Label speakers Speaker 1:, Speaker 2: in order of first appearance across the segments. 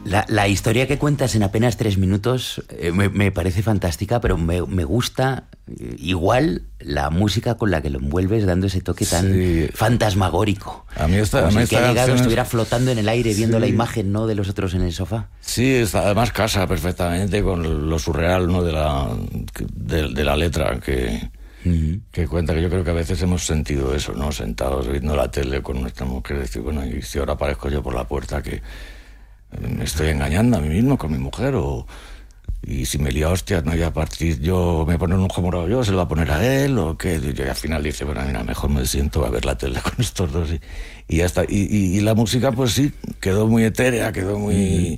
Speaker 1: La historia que cuentas en apenas 3 minutos me parece fantástica, pero me gusta igual la música con la que lo envuelves, dando ese toque tan fantasmagórico.
Speaker 2: A mí esta,
Speaker 1: como
Speaker 2: a mí
Speaker 1: si el que ha llegado
Speaker 2: canción
Speaker 1: estuviera flotando en el aire, viendo la imagen, ¿no?, de los otros en el sofá.
Speaker 2: Sí, además casa perfectamente con lo surreal, ¿no?, de la letra que cuenta, que yo creo que a veces hemos sentido eso, ¿no?, sentados viendo la tele con nuestra mujer, decir, bueno, y si ahora aparezco yo por la puerta, que me estoy engañando a mí mismo con mi mujer, y si me lía hostias, no, y a partir yo me pone un ojo morado yo, se lo va a poner a él, o qué, y al final dice, bueno, mira, mejor me siento a ver la tele con estos dos, y ya está. Y la música, pues sí, quedó muy etérea, quedó muy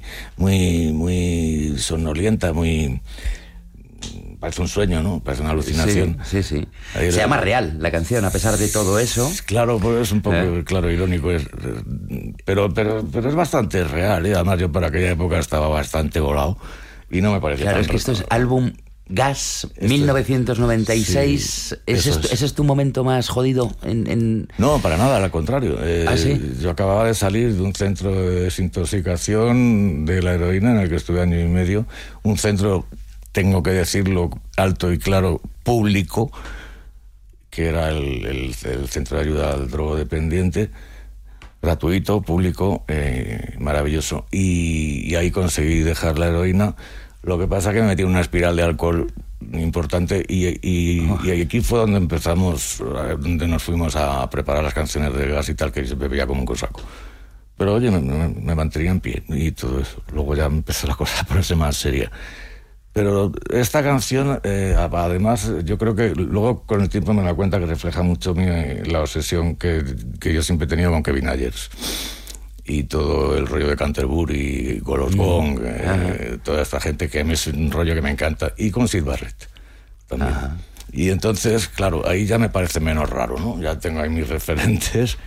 Speaker 2: sonolienta, parece un sueño, ¿no? Parece una alucinación.
Speaker 1: Sí. Se llama Real, la canción, a pesar de todo eso.
Speaker 2: Claro, pues es un poco, claro, irónico. Pero es bastante real, ¿eh? Además, yo para aquella época estaba bastante volado y no me parecía
Speaker 1: Claro,
Speaker 2: tan
Speaker 1: es que esto es álbum Gas, 1996. Sí, ¿Ese es tu momento más jodido?
Speaker 2: No, para nada, al contrario.
Speaker 1: ¿Sí?
Speaker 2: Yo acababa de salir de un centro de desintoxicación de la heroína en el que estuve 1 año y medio. Un centro, tengo que decirlo alto y claro, público, que era el Centro de Ayuda al Drogodependiente, gratuito, público, maravilloso. Y ahí conseguí dejar la heroína. Lo que pasa es que me metí en una espiral de alcohol importante y aquí fue donde empezamos, donde nos fuimos a preparar las canciones de Gas y tal, que se bebía como un cosaco. Pero oye, me mantenía en pie y todo eso. Luego ya empezó la cosa a ponerse más seria. Pero esta canción, además, yo creo que luego con el tiempo me da cuenta que refleja mucho la obsesión que yo siempre he tenido con Kevin Ayers. Y todo el rollo de Canterbury, Golos Gong, toda esta gente que es un rollo que me encanta. Y con Syd Barrett también. Ajá. Y entonces, claro, ahí ya me parece menos raro, ¿no? Ya tengo ahí mis referentes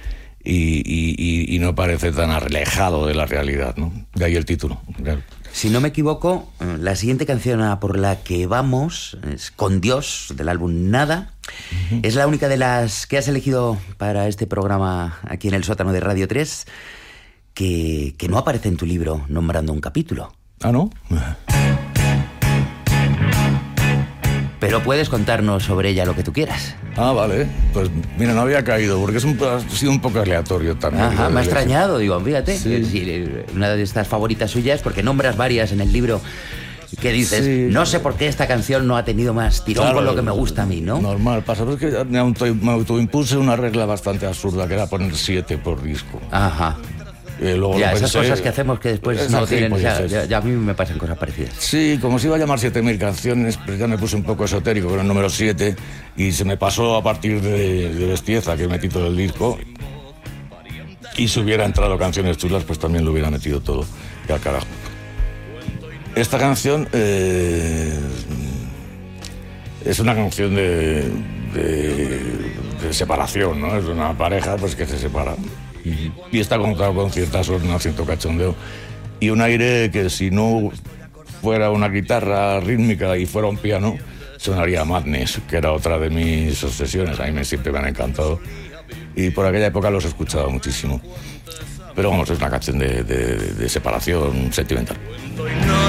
Speaker 2: y no parece tan alejado de la realidad, ¿no? De ahí el título, claro.
Speaker 1: Si no me equivoco, la siguiente canción a por la que vamos es Con Dios, del álbum Nada. Es la única de las que has elegido para este programa aquí en el sótano de Radio 3 que no aparece en tu libro nombrando un capítulo.
Speaker 2: ¿Ah, no?
Speaker 1: Pero puedes contarnos sobre ella lo que tú quieras.
Speaker 2: Ah, vale. Pues mira, no había caído, porque ha sido un poco aleatorio también.
Speaker 1: Ajá, me ha extrañado, digo, fíjate. Sí. Una de estas favoritas suyas, porque nombras varias en el libro que dices, no sé por qué esta canción no ha tenido más tirón con lo que me gusta a mí, ¿no?
Speaker 2: Normal, pasa, pero es que me autoimpuse una regla bastante absurda, que era poner 7 por disco.
Speaker 1: Ajá.
Speaker 2: Luego
Speaker 1: ya, esas cosas que hacemos que después no tienen, ya a mí me pasan cosas parecidas.
Speaker 2: Sí, como se iba a llamar 7.000 canciones, pues ya me puse un poco esotérico con el número 7 y se me pasó a partir de Bestieza, que metí todo el disco, y si hubiera entrado canciones chulas, pues también lo hubiera metido todo, y al carajo. Esta canción es una canción de separación, ¿no? Es una pareja pues que se separa. Y está contado con cierta sorna, cierto cachondeo y un aire que si no fuera una guitarra rítmica y fuera un piano sonaría Madness, que era otra de mis obsesiones. A mí siempre me han encantado y por aquella época los escuchaba muchísimo, pero vamos, es una canción de separación sentimental.